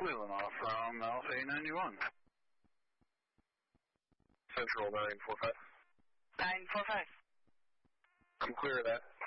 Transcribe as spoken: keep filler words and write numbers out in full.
Leland off from Alpha eight ninety-one. Central nine four five. nine four five. I'm clear of that.